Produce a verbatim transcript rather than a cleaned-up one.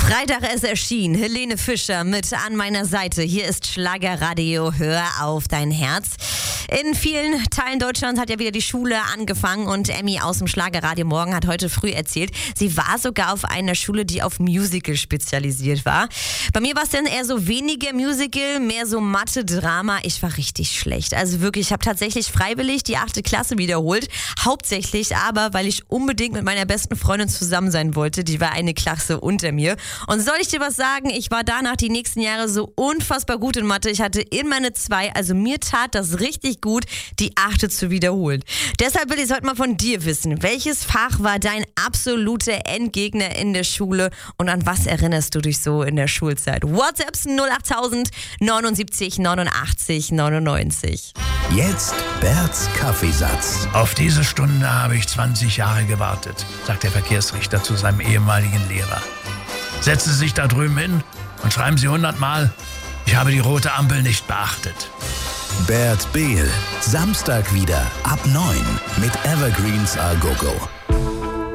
Freitag ist erschienen. Helene Fischer mit an meiner Seite. Hier ist Schlagerradio. Hör auf dein Herz. In vielen Teilen Deutschlands hat ja wieder die Schule angefangen und Emmy aus dem Schlagerradio Morgen hat heute früh erzählt, sie war sogar auf einer Schule, die auf Musical spezialisiert war. Bei mir war es dann eher so weniger Musical, mehr so Mathe, Drama. Ich war richtig schlecht. Also wirklich, ich habe tatsächlich freiwillig die achte Klasse wiederholt. Hauptsächlich aber, weil ich unbedingt mit meiner besten Freundin zusammen sein wollte. Die war eine Klasse unter mir. Und soll ich dir was sagen? Ich war danach die nächsten Jahre so unfassbar gut in Mathe. Ich hatte immer eine zwei. Also mir tat das richtig gut, die achte zu wiederholen. Deshalb will ich es heute mal von dir wissen. Welches Fach war dein absoluter Endgegner in der Schule und an was erinnerst du dich so in der Schulzeit? WhatsApps null acht tausend neunundsiebzig neunundachtzig neunundneunzig. Jetzt Berts Kaffeesatz. Auf diese Stunde habe ich zwanzig Jahre gewartet, sagt der Verkehrsrichter zu seinem ehemaligen Lehrer. Setzen Sie sich da drüben hin und schreiben Sie hundertmal, ich habe die rote Ampel nicht beachtet. Bert Behl, Samstag wieder ab neun mit Evergreens A Go Go.